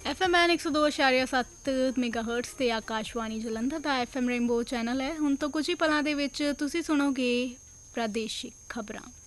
FM 102.7 ਮੈਗਾਹਰਟਜ਼ ਤੇ ਆਕਾਸ਼ਵਾਣੀ ਜਲੰਧਰ ਦਾ FM rainbow channel ਹੈ। ਹੁਣ ਤੋਂ ਕੁਝ ਹੀ ਪਲਾਂ ਦੇ ਵਿੱਚ ਤੁਸੀਂ ਸੁਣੋਗੇ ਪ੍ਰਾਦੇਸ਼ਿਕ ਖਬਰਾਂ।